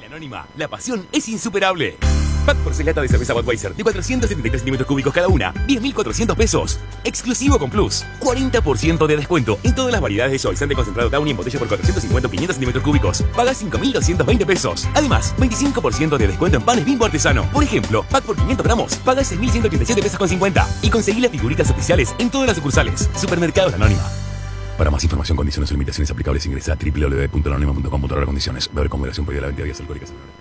Anónima, la pasión es insuperable. Pack por 6 latas de cerveza Budweiser de 473 centímetros cúbicos cada una, 10.400 pesos. Exclusivo con Plus, 40% de descuento en todas las variedades de suavizante concentrado Downy en botella por 450 o 500 centímetros cúbicos. Pagas 5.220 pesos. Además, 25% de descuento en panes Bimbo artesano. Por ejemplo, pack por 500 gramos, pagas 6.187 pesos con 50. Y conseguí las figuritas oficiales en todas las sucursales. Supermercados Anónima. Para más información, condiciones y limitaciones aplicables, ingresa a www.anonima.com.ar. Condiciones. Beber con moderación, prohibida la venta de bebidas alcohólicas.